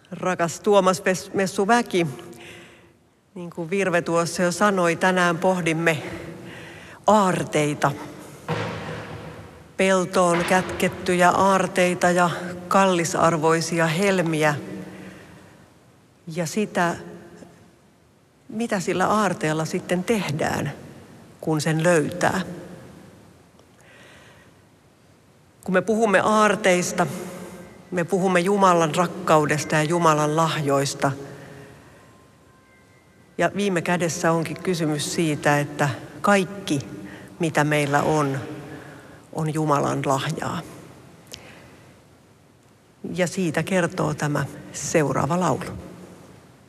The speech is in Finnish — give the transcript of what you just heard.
Rakas Tuomas Messuväki, niin kuin Virve tuossa jo sanoi, tänään pohdimme aarteita. Peltoon kätkettyjä aarteita ja kallisarvoisia helmiä ja sitä, mitä sillä aarteella sitten tehdään, kun sen löytää. Kun me puhumme aarteista, me puhumme Jumalan rakkaudesta ja Jumalan lahjoista. Ja viime kädessä onkin kysymys siitä, että kaikki, mitä meillä on Jumalan lahjaa. Ja siitä kertoo tämä seuraava laulu.